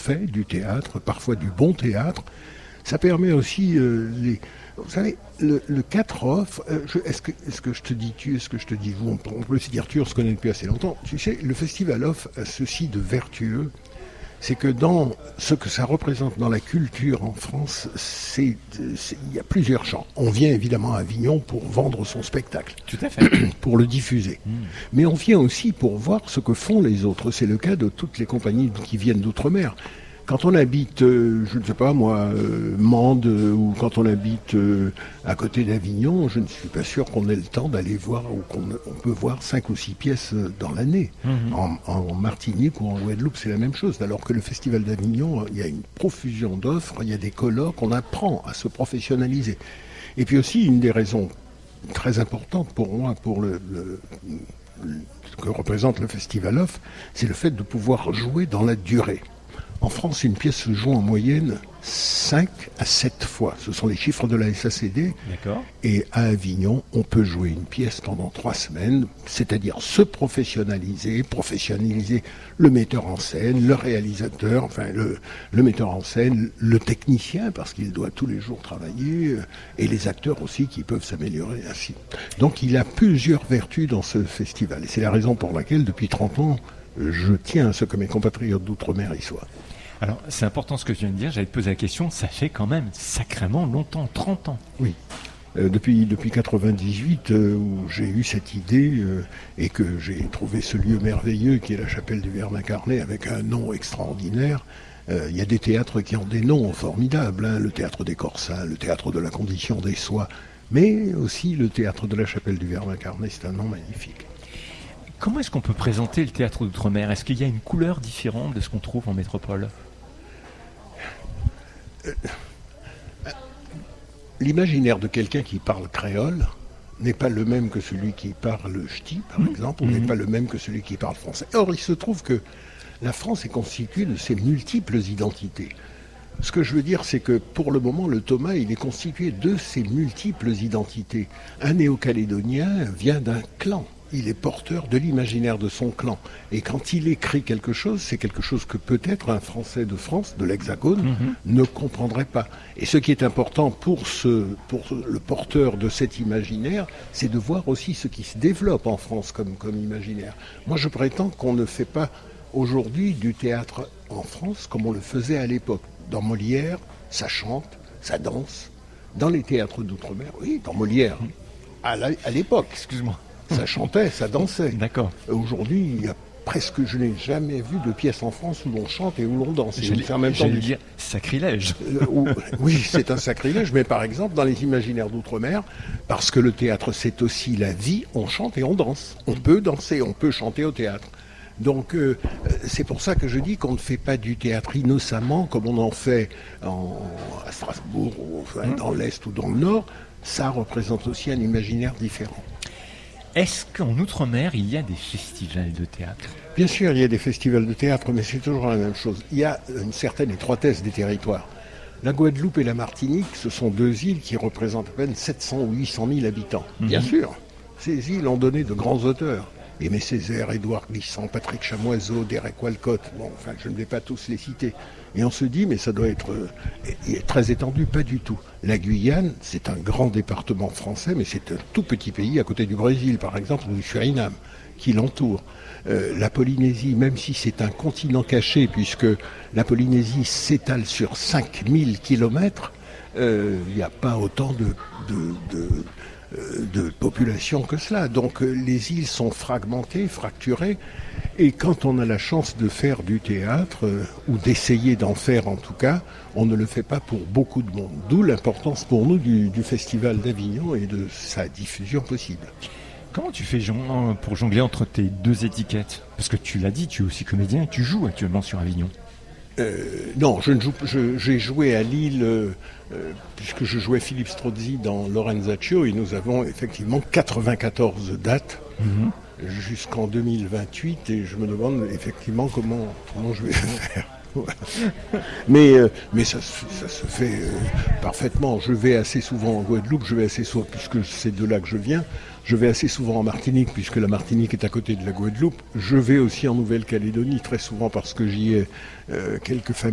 fait du théâtre, parfois du bon théâtre. Ça permet aussi vous savez, le 4 off, est-ce que je te dis tu, est-ce que je te dis vous, on peut se dire tu, on se connaît depuis assez longtemps. Tu sais, le festival off a ceci de vertueux, c'est que dans ce que ça représente dans la culture en France, il y a plusieurs champs. On vient évidemment à Avignon pour vendre son spectacle. Tout à fait. Pour le diffuser. Mais on vient aussi pour voir ce que font les autres. C'est le cas de toutes les compagnies qui viennent d'outre-mer. Quand on habite, je ne sais pas moi, Mende, ou quand on habite à côté d'Avignon, je ne suis pas sûr qu'on ait le temps d'aller voir, ou on peut voir 5 ou 6 pièces dans l'année. En Martinique ou en Guadeloupe, c'est la même chose. Alors que le Festival d'Avignon, il y a une profusion d'offres, il y a des colloques, on apprend à se professionnaliser. Et puis aussi, une des raisons très importantes pour moi, pour ce que représente le Festival Off, c'est le fait de pouvoir jouer dans la durée. En France, une pièce se joue en moyenne 5 à 7 fois. Ce sont les chiffres de la SACD. D'accord. Et à Avignon, on peut jouer une pièce pendant 3 semaines, c'est-à-dire se professionnaliser le metteur en scène, le réalisateur, enfin le metteur en scène, le technicien, parce qu'il doit tous les jours travailler, et les acteurs aussi qui peuvent s'améliorer ainsi. Donc il a plusieurs vertus dans ce festival. Et c'est la raison pour laquelle, depuis 30 ans, je tiens à ce que mes compatriotes d'outre-mer y soient. Alors, c'est important ce que tu viens de dire, j'allais te poser la question, ça fait quand même sacrément longtemps, 30 ans. Oui. Depuis 98, où j'ai eu cette idée et que j'ai trouvé ce lieu merveilleux qui est la chapelle du Vernet-Carnet avec un nom extraordinaire. Il y a des théâtres qui ont des noms formidables, hein, le théâtre des Corsins, le théâtre de la Condition des Soies, mais aussi le théâtre de la chapelle du Vernet-Carnet, c'est un nom magnifique. Comment est-ce qu'on peut présenter le théâtre d'outre-mer ? Est-ce qu'il y a une couleur différente de ce qu'on trouve en métropole ? L'imaginaire de quelqu'un qui parle créole n'est pas le même que celui qui parle ch'ti, par exemple, ou n'est pas le même que celui qui parle français. Or, il se trouve que la France est constituée de ces multiples identités. Ce que je veux dire, c'est que pour le moment, le Thomas, il est constitué de ces multiples identités. Un néo-calédonien vient d'un clan. Il est porteur de l'imaginaire de son clan. Et quand il écrit quelque chose, c'est quelque chose que peut-être un Français de France, de l'Hexagone, ne comprendrait pas. Et ce qui est important pour le porteur de cet imaginaire, c'est de voir aussi ce qui se développe en France comme imaginaire. Moi, je prétends qu'on ne fait pas aujourd'hui du théâtre en France comme on le faisait à l'époque. Dans Molière, ça chante, ça danse. Dans les théâtres d'outre-mer, oui, dans Molière, à l'époque. Excuse-moi. Ça chantait, ça dansait. D'accord. Aujourd'hui, il y a presque, je n'ai jamais vu de pièce en France où l'on chante et où l'on danse. J'allais dire sacrilège. Oui, c'est un sacrilège, mais par exemple, dans les imaginaires d'outre-mer, parce que le théâtre, c'est aussi la vie, on chante et on danse. On peut danser, on peut chanter au théâtre. Donc, c'est pour ça que je dis qu'on ne fait pas du théâtre innocemment, comme on en fait à Strasbourg, dans l'Est ou dans le Nord. Ça représente aussi un imaginaire différent. Est-ce qu'en Outre-mer, il y a des festivals de théâtre ? Bien sûr, il y a des festivals de théâtre, mais c'est toujours la même chose. Il y a une certaine étroitesse des territoires. La Guadeloupe et la Martinique, ce sont 2 îles qui représentent à peine 700 ou 800 000 habitants. Bien sûr, ces îles ont donné de grands auteurs. Aimé Césaire, Édouard Glissant, Patrick Chamoiseau, Derek Walcott. Bon, enfin, je ne vais pas tous les citer. Et on se dit, mais ça doit être très étendu. Pas du tout. La Guyane, c'est un grand département français, mais c'est un tout petit pays à côté du Brésil, par exemple, ou du Suriname, qui l'entoure. La Polynésie, même si c'est un continent caché, puisque la Polynésie s'étale sur 5000 kilomètres, il n'y a pas autant de population que cela. Donc les îles sont fragmentées, fracturées, et quand on a la chance de faire du théâtre, ou d'essayer d'en faire en tout cas, on ne le fait pas pour beaucoup de monde. D'où l'importance pour nous du Festival d'Avignon et de sa diffusion possible. Comment tu fais pour jongler entre tes 2 étiquettes ? Parce que tu l'as dit, tu es aussi comédien et tu joues actuellement sur Avignon. Non, je ne joue. J'ai joué à Lille puisque je jouais Philippe Strozzi dans Lorenzaccio et nous avons effectivement 94 dates jusqu'en 2028 et je me demande effectivement comment je vais faire. Mais ça se fait parfaitement. Je vais assez souvent en Guadeloupe, puisque c'est de là que je viens. Je vais assez souvent en Martinique, puisque la Martinique est à côté de la Guadeloupe. Je vais aussi en Nouvelle-Calédonie, très souvent parce que j'y ai quelques familles.